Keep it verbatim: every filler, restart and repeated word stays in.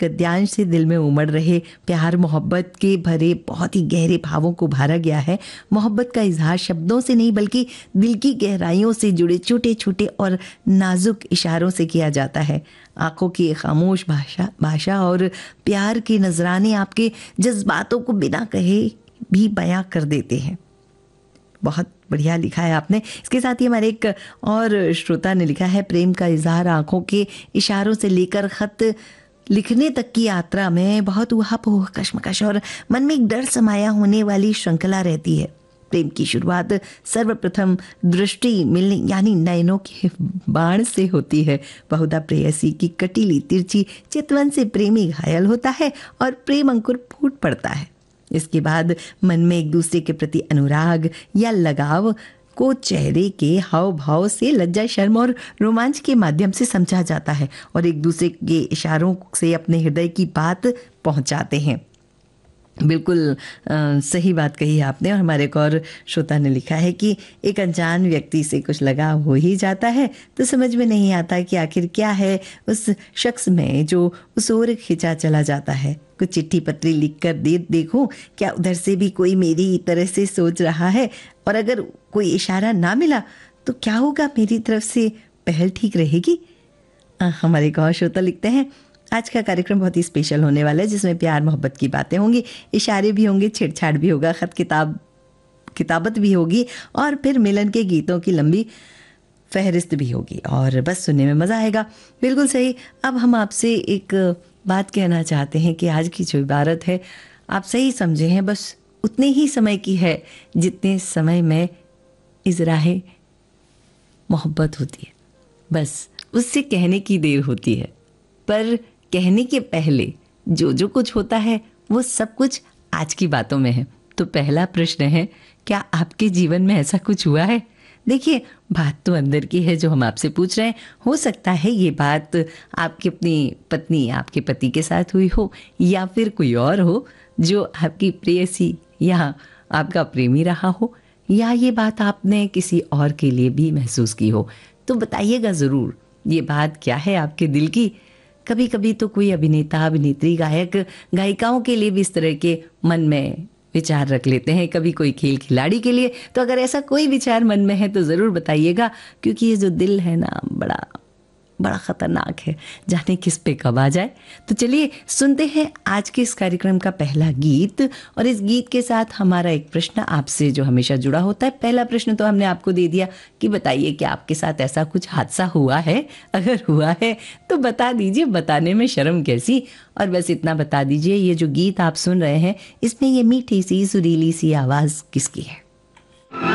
गद्यांश से दिल में उमड़ रहे प्यार मोहब्बत के भरे बहुत ही गहरे भावों को भरा गया है। मोहब्बत का इजहार शब्दों से नहीं बल्कि दिल की गहराइयों से जुड़े छोटे छोटे और नाजुक इशारों से किया जाता है। आंखों की खामोश भाषा भाषा और प्यार के नजराने आपके जज्बातों को बिना कहे भी बयां कर देते हैं। बहुत बढ़िया लिखा है आपने। इसके साथ ही हमारे एक और श्रोता ने लिखा है, प्रेम का इजहार आंखों के इशारों से लेकर खत लिखने तक की यात्रा में बहुत उहापोह, कश्मकश और मन में एक डर समाया होने वाली श्रृंखला रहती है। प्रेम की शुरुआत सर्वप्रथम दृष्टि मिलने यानी नयनों के बाण से होती है। बहुधा प्रेयसी की कटीली तिरछी चितवन से प्रेमी घायल होता है और प्रेम अंकुर फूट पड़ता है। इसके बाद मन में एक दूसरे के प्रति अनुराग या लगाव को चेहरे के हाव भाव से लज्जा, शर्म और रोमांच के माध्यम से समझा जाता है और एक दूसरे के इशारों से अपने हृदय की बात पहुंचाते हैं। बिल्कुल आ, सही बात कही आपने। और हमारे एक और श्रोता ने लिखा है कि एक अनजान व्यक्ति से कुछ लगाव हो ही जाता है तो समझ में नहीं आता कि आखिर क्या है उस शख्स में जो उस ओर खिंचा चला जाता है। कुछ चिट्ठी पत्री लिख कर दे देखूं क्या उधर से भी कोई मेरी तरह से सोच रहा है, और अगर कोई इशारा ना मिला तो क्या होगा, मेरी तरफ से पहल ठीक रहेगी। आ, हमारे एक और श्रोता लिखते हैं, आज का कार्यक्रम बहुत ही स्पेशल होने वाला है जिसमें प्यार मोहब्बत की बातें होंगी, इशारे भी होंगे, छेड़छाड़ भी होगा, खत किताब किताबत भी होगी और फिर मिलन के गीतों की लंबी फहरिस्त भी होगी और बस सुनने में मज़ा आएगा। बिल्कुल सही। अब हम आपसे एक बात कहना चाहते हैं कि आज की जो इबारत है आप सही समझे हैं, बस उतने ही समय की है जितने समय में इजराहे मोहब्बत होती है। बस उससे कहने की देर होती है, पर कहने के पहले जो जो कुछ होता है वो सब कुछ आज की बातों में है। तो पहला प्रश्न है, क्या आपके जीवन में ऐसा कुछ हुआ है? देखिए, बात तो अंदर की है जो हम आपसे पूछ रहे हैं। हो सकता है ये बात आपकी अपनी पत्नी, आपके पति के साथ हुई हो या फिर कोई और हो जो आपकी प्रेयसी या आपका प्रेमी रहा हो, या ये बात आपने किसी और के लिए भी महसूस की हो। तो बताइएगा ज़रूर ये बात क्या है आपके दिल की। कभी कभी तो कोई अभिनेता, अभिनेत्री, गायक, गायिकाओं के लिए भी इस तरह के मन में विचार रख लेते हैं, कभी कोई खेल खिलाड़ी के लिए। तो अगर ऐसा कोई विचार मन में है तो ज़रूर बताइएगा, क्योंकि ये जो दिल है ना बड़ा बड़ा ख़तरनाक है, जाने किस पे कब आ जाए। तो चलिए सुनते हैं आज के इस कार्यक्रम का पहला गीत, और इस गीत के साथ हमारा एक प्रश्न आपसे जो हमेशा जुड़ा होता है। पहला प्रश्न तो हमने आपको दे दिया कि बताइए कि आपके साथ ऐसा कुछ हादसा हुआ है। अगर हुआ है तो बता दीजिए, बताने में शर्म कैसी। और बस इतना बता दीजिए, ये जो गीत आप सुन रहे हैं इसमें ये मीठी सी सुरीली सी आवाज़ किसकी है?